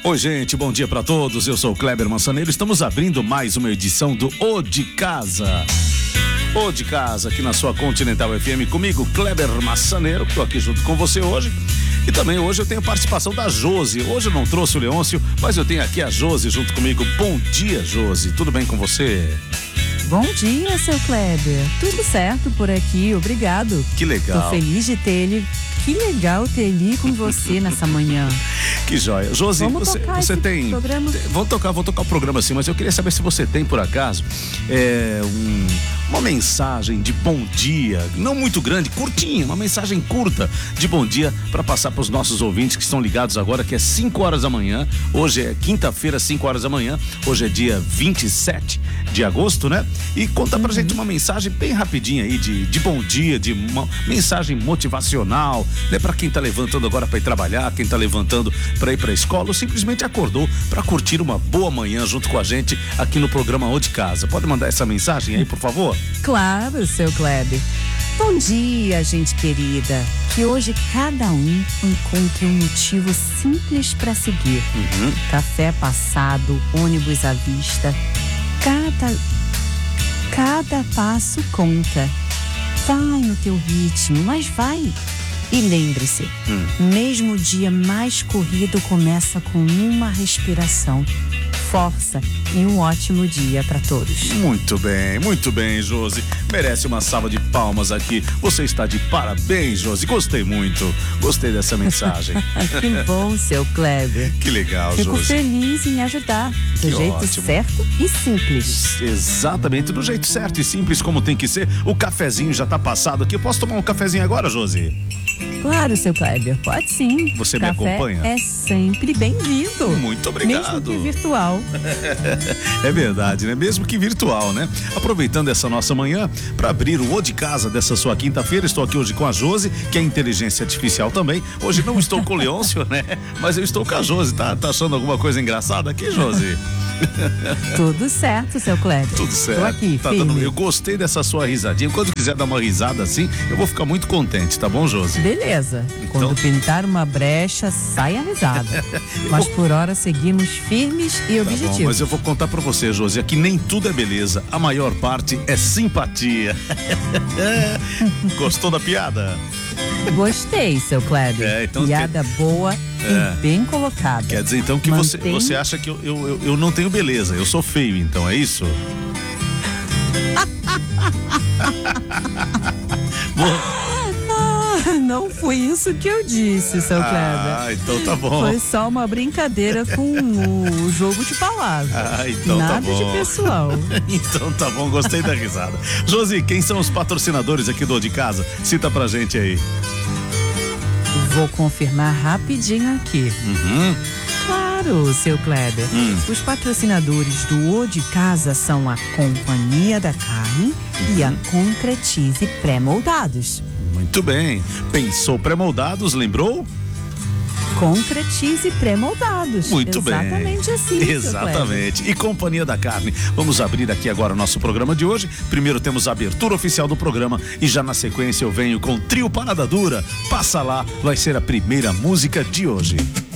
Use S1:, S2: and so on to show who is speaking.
S1: Oi, gente, bom dia pra todos. Eu sou o Kleber Massaneiro. Estamos abrindo mais uma edição do O de Casa. O de Casa, aqui na sua Continental FM, comigo, Kleber Massaneiro, que tô aqui junto com você hoje. E também hoje eu tenho participação da Josi. Hoje eu não trouxe o Leôncio, mas eu tenho aqui a Josi junto comigo. Bom dia, Josi. Tudo bem com você?
S2: Bom dia, seu Kleber. Tudo certo por aqui, obrigado.
S1: Que legal.
S2: Tô feliz de ter ele. Que legal ter ele com você nessa manhã.
S1: Que joia. Josi, você tem...
S2: programa?
S1: Vou tocar o programa assim, mas eu queria saber se você tem, por acaso, uma mensagem de bom dia, não muito grande, curtinha, uma mensagem curta de bom dia para passar para os nossos ouvintes que estão ligados agora, que é 5 horas da manhã. Hoje é quinta-feira, 5 horas da manhã. Hoje é dia 27 de agosto, né? E conta pra gente uma mensagem bem rapidinha aí de bom dia, de uma mensagem motivacional, né? Para quem tá levantando agora para ir trabalhar, quem tá levantando para ir para a escola ou simplesmente acordou para curtir uma boa manhã junto com a gente aqui no programa O de Casa. Pode mandar essa mensagem aí, por favor?
S2: Claro, seu Kleber. Bom dia, gente querida. Que hoje cada um encontre um motivo simples para seguir. Café passado, ônibus à vista. Cada passo conta. Vai no teu ritmo, mas vai. E lembre-se, mesmo o dia mais corrido começa com uma respiração. Força e um ótimo dia para todos.
S1: Muito bem, Josi. Merece uma salva de palmas aqui. Você está de parabéns, Josi. Gostei muito. Gostei dessa mensagem.
S2: Que bom, seu Kleber.
S1: Que legal,
S2: Fico
S1: Josi.
S2: feliz em ajudar. Do jeito
S1: ótimo.
S2: certo e simples.
S1: Exatamente, do jeito certo e simples como tem que ser. O cafezinho já tá passado aqui. Eu posso tomar um cafezinho agora, Josi?
S2: Claro, seu Kleber, pode sim.
S1: Você me acompanha?
S2: É sempre bem-vindo.
S1: Muito obrigado.
S2: Mesmo que virtual.
S1: É verdade, né? Mesmo que virtual, né? Aproveitando essa nossa manhã para abrir o O de Casa dessa sua quinta-feira, estou aqui hoje com a Josi, que é inteligência artificial também. Hoje não estou com o Leôncio, né? Mas eu estou com a Josi. Tá achando alguma coisa engraçada aqui, Josi?
S2: Tudo certo, seu Kleber.
S1: Tudo certo.
S2: Tô aqui, firme.
S1: Eu gostei dessa sua risadinha. Quando quiser dar uma risada assim, eu vou ficar muito contente, tá bom, Josi?
S2: Beleza. Quando pintar uma brecha, sai a risada. Mas por hora seguimos firmes e objetivos.
S1: Bom, mas eu vou contar pra você, Josi, que nem tudo é beleza. A maior parte é simpatia. Gostou da piada?
S2: Gostei, seu Kleber.
S1: Então
S2: piada boa e bem colocada.
S1: Quer dizer então que você acha que eu não tenho beleza, eu sou feio, então é isso?
S2: Não foi isso que eu disse, seu Kleber.
S1: Então tá bom.
S2: Foi só uma brincadeira com o jogo de palavras.
S1: Então
S2: nada
S1: tá bom.
S2: de pessoal.
S1: Então tá bom, gostei da risada. Josi, quem são os patrocinadores aqui do O de Casa? Cita pra gente aí.
S2: Vou confirmar rapidinho aqui. Claro, seu Kleber. Os patrocinadores do O de Casa são a Companhia da Carne e a Concretize Pré-Moldados.
S1: Muito bem. Pensou pré-moldados, lembrou?
S2: Concretize Pré-Moldados.
S1: Muito bem.
S2: Exatamente assim.
S1: Exatamente. E Companhia da Carne. Vamos abrir aqui agora o nosso programa de hoje. Primeiro temos a abertura oficial do programa e já na sequência eu venho com Trio Parada Dura. Passa lá, vai ser a primeira música de hoje.